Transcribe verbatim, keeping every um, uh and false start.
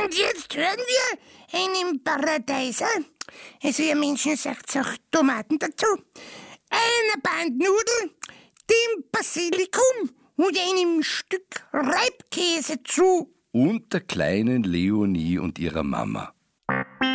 Und jetzt hören wir einen Paradeiser. Also ihr Menschen sagt auch Tomaten dazu. Einer Band Nudeln, dem Basilikum und einem Stück Reibkäse zu. Und der kleinen Leonie und ihrer Mama.